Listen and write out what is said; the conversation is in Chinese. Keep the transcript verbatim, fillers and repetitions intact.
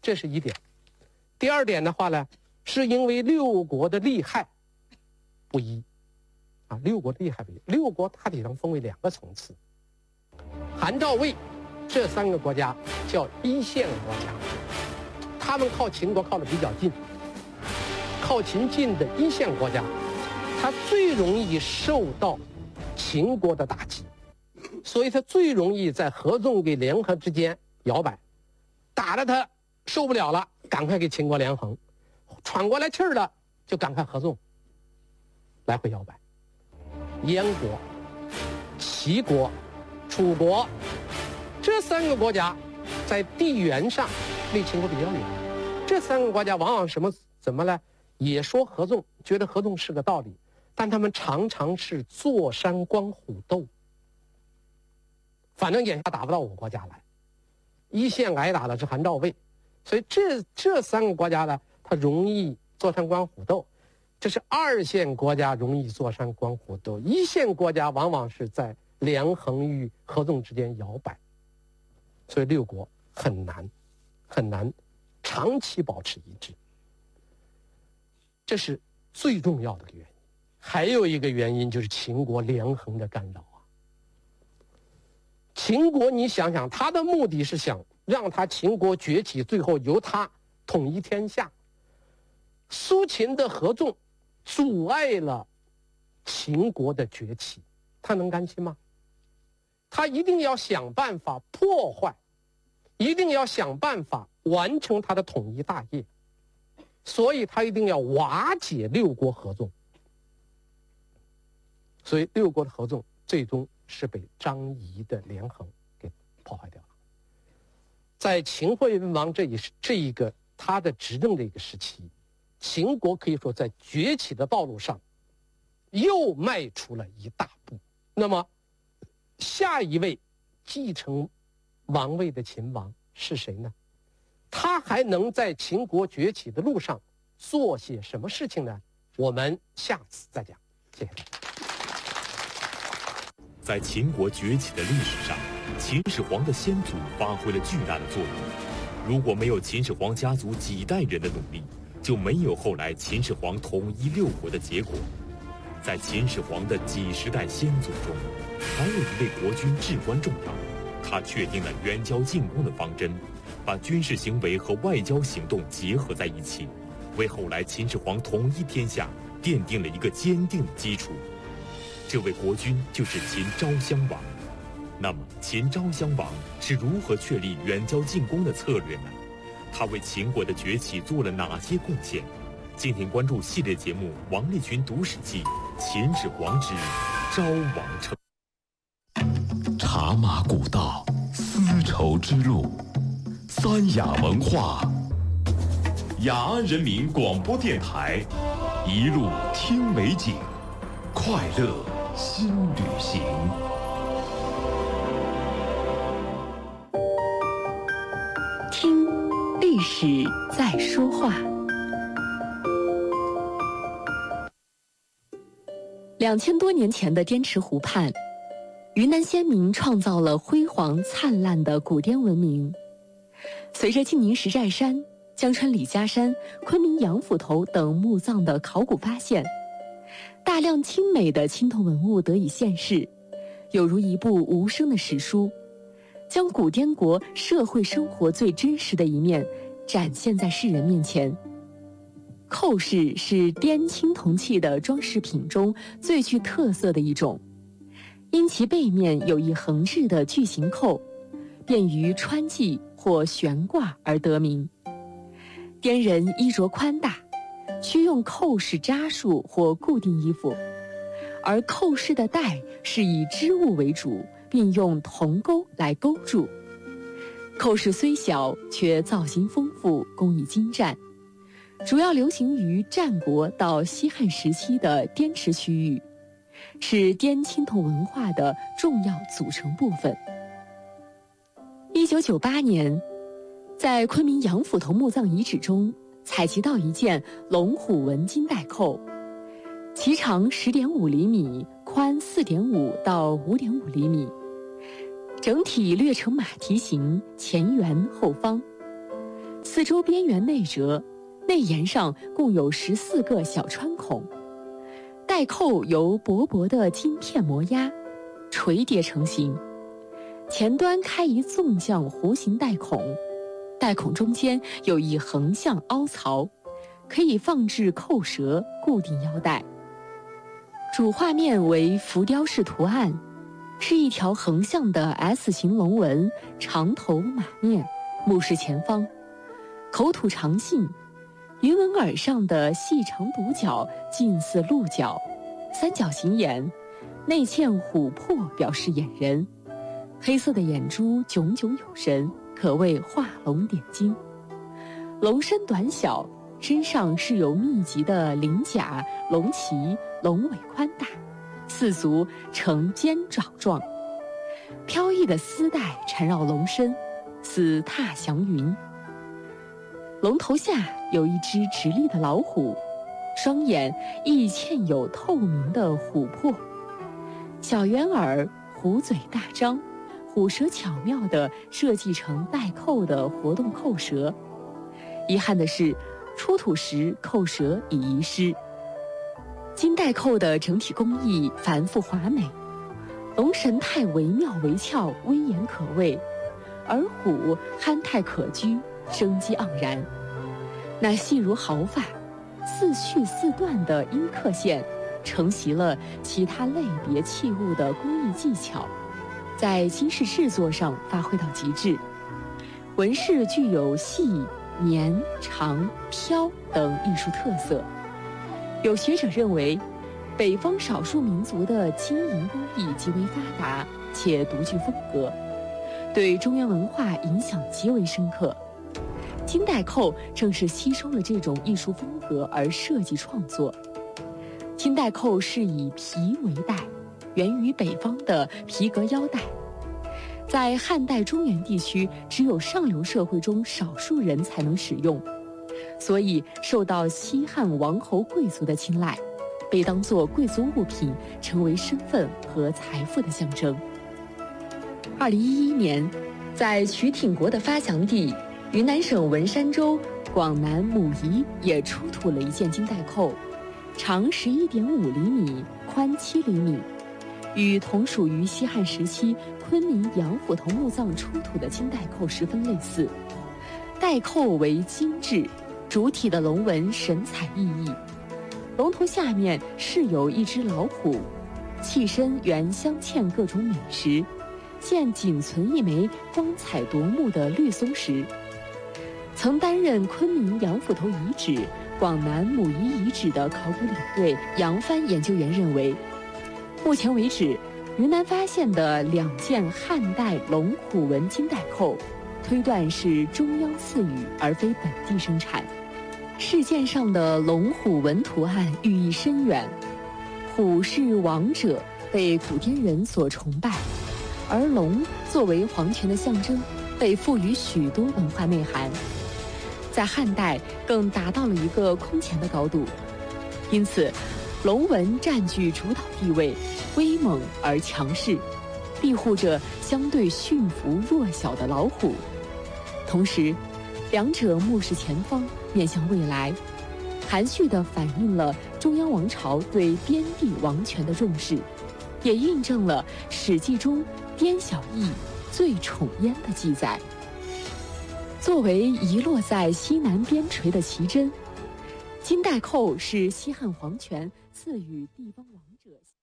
这是一点。第二点的话呢，是因为六国的利害不一啊，六国的利害不一。六国大体上分为两个层次，韩赵魏这三个国家叫一线国家，他们靠秦国靠得比较近，靠秦近的一线国家，它最容易受到秦国的打击，所以它最容易在合纵跟联合之间摇摆，打得他受不了了，赶快给秦国连横，喘过来气儿了就赶快合纵，来回摇摆。燕国、齐国、楚国这三个国家在地缘上离秦国比较远，这三个国家往往什么怎么呢？也说合纵，觉得合纵是个道理，但他们常常是坐山观虎斗，反正眼下打不到我国家来，一线挨打的是韩赵魏，所以这这三个国家呢，它容易坐山观虎斗。这是二线国家容易坐山观虎斗，一线国家往往是在连横与合纵之间摇摆，所以六国很难很难长期保持一致，这是最重要的一个原因。还有一个原因就是秦国连横的干扰啊。秦国你想想，他的目的是想让他秦国崛起，最后由他统一天下。苏秦的合纵阻碍了秦国的崛起，他能甘心吗？他一定要想办法破坏，一定要想办法完成他的统一大业，所以他一定要瓦解六国合纵。所以六国的合纵最终是被张仪的连横给破坏掉了。在秦惠文王这一这一个他的执政的一个时期，秦国可以说在崛起的道路上又迈出了一大步。那么下一位继承王位的秦王是谁呢？他还能在秦国崛起的路上做些什么事情呢？我们下次再讲。谢谢大家。 在秦国崛起的历史上，秦始皇的先祖发挥了巨大的作用。如果没有秦始皇家族几代人的努力，就没有后来秦始皇统一六国的结果。在秦始皇的几十代先祖中，还有一位国君至关重要，他确定了远交近攻的方针，把军事行为和外交行动结合在一起，为后来秦始皇统一天下奠定了一个坚定的基础。这位国君就是秦昭襄王。那么秦昭襄王是如何确立远交近攻的策略呢？他为秦国的崛起做了哪些贡献？敬请关注系列节目《王立群读史记·秦始皇之昭王称》。 茶马古道，丝绸之路，三雅文化，雅安人民广播电台，一路听美景，快乐新旅行。 听历史在说话。两千多年前的滇池湖畔，云南先民创造了辉煌灿烂的古滇文明。随着晋宁石寨山、江川李家山、昆明杨府头等墓葬的考古发现，大量精美的青铜文物得以现世，有如一部无声的史书，将古滇国社会生活最真实的一面展现在世人面前。扣饰是滇青铜器的装饰品中最具特色的一种，因其背面有一横置的巨型扣，便于穿系或悬挂而得名。滇人衣着宽大，需用扣饰扎束或固定衣服，而扣饰的带是以织物为主，并用铜钩来勾住。扣饰虽小，却造型丰富，工艺精湛，主要流行于战国到西汉时期的滇池区域，是滇青铜文化的重要组成部分。一九九八年，在昆明杨府头墓葬遗址中采集到一件龙虎纹金带扣，其长十点五厘米，宽四点五到五点五厘米，整体略呈马蹄形，前圆后方。 四周边缘内折，内沿上共有十四个小穿孔。带扣由薄薄的金片磨压，垂叠成型。前端开一纵向弧形带孔，带孔中间有一横向凹槽，可以放置扣舌，固定腰带。主画面为浮雕式图案，是一条横向的 S 型龙纹，长头马面，目视前方，口吐长信，鱼纹耳上的细长独角近似鹿角，三角形眼，内嵌琥珀表示眼人，黑色的眼珠炯炯有神，可谓画龙点睛。龙身短小，身上是有密集的鳞甲、龙鳍，龙尾宽大，四足呈尖爪状，飘逸的丝带缠绕龙身，似踏祥云。龙头下有一只直立的老虎，双眼亦嵌有透明的琥珀，小圆耳，虎嘴大张，虎舌巧妙地设计成带扣的活动扣舌。遗憾的是，出土时扣舌已遗失。金带扣的整体工艺繁复华美，龙神态惟妙惟肖，威严可畏，而虎憨态可掬，生机盎然。那细如毫发，似续似断的阴刻线，承袭了其他类别器物的工艺技巧，在金饰制作上发挥到极致。纹饰具有细、绵、长、飘等艺术特色。有学者认为，北方少数民族的金银工艺极为发达且独具风格，对中原文化影响极为深刻。金带扣正是吸收了这种艺术风格而设计创作。金带扣是以皮为带，源于北方的皮革腰带，在汉代中原地区只有上流社会中少数人才能使用，所以受到西汉王侯贵族的青睐，被当作贵族物品，成为身份和财富的象征。二零一一年，在曲挺国的发祥地云南省文山州广南母仪也出土了一件金带扣，长十一点五厘米，宽七厘米，与同属于西汉时期昆明杨府头墓葬出土的金带扣十分类似。带扣为精致，主体的龙纹神采奕奕，龙头下面饰有一只老虎，器身原镶嵌各种美石，现仅存一枚光彩夺目的绿松石。曾担任昆明杨府头遗址、广南母仪遗址的考古领队杨帆研究员认为，目前为止，云南发现的两件汉代龙虎纹金带扣，推断是中央赐予而非本地生产。饰件上的龙虎纹图案寓意深远，虎是王者，被古滇人所崇拜，而龙作为皇权的象征，被赋予许多文化内涵。在汉代更达到了一个空前的高度，因此龙纹占据主导地位，威猛而强势，庇护着相对驯服弱小的老虎。同时，两者目视前方，面向未来，含蓄地反映了中央王朝对边地王权的重视，也印证了《史记》中滇小邑最宠焉的记载。作为遗落在西南边陲的奇珍，金带扣是西汉皇权赐予地方王者。